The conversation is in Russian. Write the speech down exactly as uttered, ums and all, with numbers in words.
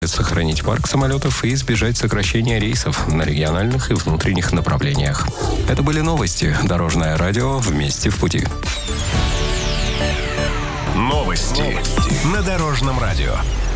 сохранить парк самолетов и избежать сокращения рейсов на региональных и внутренних направлениях. Это были новости. Дорожное радио «Вместе в пути». Новости на Дорожном радио.